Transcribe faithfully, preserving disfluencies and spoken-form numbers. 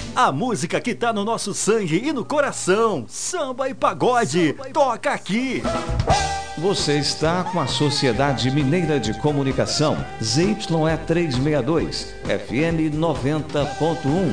A música que tá no nosso sangue e no coração. Samba e pagode. Samba e... Toca aqui. Você está com a Sociedade Mineira de Comunicação, Z Y E trezentos e sessenta e dois, F M noventa ponto um.